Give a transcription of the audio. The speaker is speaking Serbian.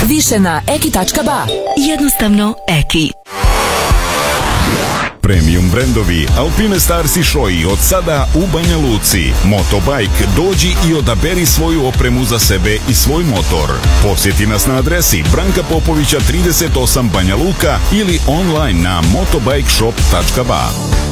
Više na eki.ba. Jednostavno Eki. Premium brendovi Alpine Stars i Shoei od sada u Banja Luci. Motobike, dođi i odaberi svoju opremu za sebe i svoj motor. Posjeti nas na adresi Branka Popovića 38 Banja Luka ili online na motobikeshop.ba.